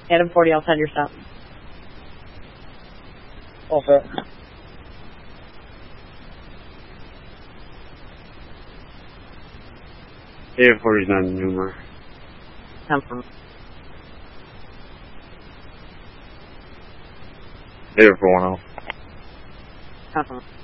Adam 40, I'll send your stuff. All set. Adam 40 is not a numer. Confirm. Adam 410. Confirm.